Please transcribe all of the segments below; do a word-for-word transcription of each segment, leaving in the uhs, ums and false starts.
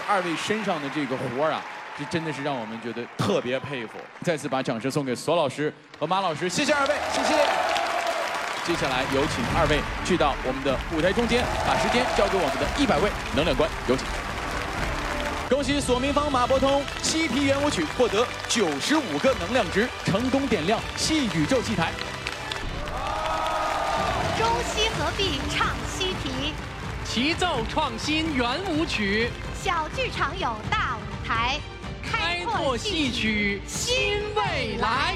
二位身上的这个活儿啊，这真的是让我们觉得特别佩服。再次把掌声送给索老师和马老师，谢谢二位，谢谢。接下来有请二位去到我们的舞台中间，把时间交给我们的一百位能量官，有请。恭喜索明芳、马伯通七题圆舞曲获得九十五个能量值，成功点亮戏宇宙戏台。 中西合璧唱西题， 齐奏创新圆舞曲， 小剧场有大舞台， 开拓戏曲新未来。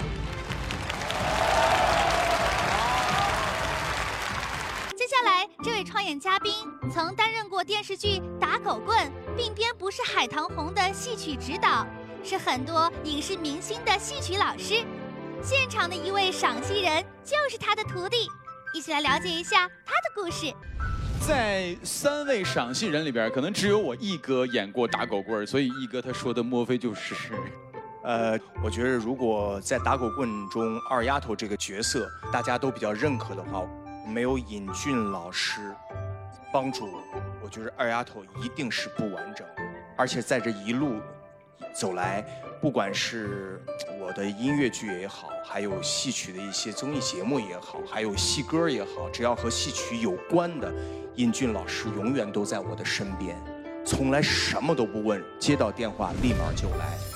接下来，这位创演嘉宾曾担任过电视剧《打狗棍》，并编不是海棠红的戏曲指导，是很多影视明星的戏曲老师。现场的一位赏析人就是他的徒弟，一起来了解一下他的故事。 在三位赏析人里边，可能只有我一哥演过打狗棍，所以一哥他说的莫非就是？ 呃，我觉得如果在打狗棍中二丫头这个角色大家都比较认可的话，没有尹俊老师帮助，我觉得二丫头一定是不完整的。而且在这一路走来，不管是我的音乐剧也好，还有戏曲的一些综艺节目也好，还有戏歌也好，只要和戏曲有关的，尹俊老师永远都在我的身边，从来什么都不问，接到电话立马就来。